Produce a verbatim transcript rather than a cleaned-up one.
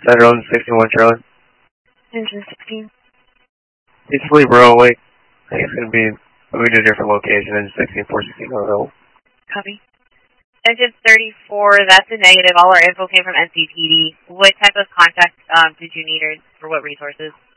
Federal and sixty-one Charlie. Engine sixteen. He's asleep, we're all awake. I think it's going to be moving to a different location, engine sixteen, four sixteen, oh. Copy. Engine thirty-four, that's a negative. All our info came from N C P D. What type of contact um, did you need or for what resources?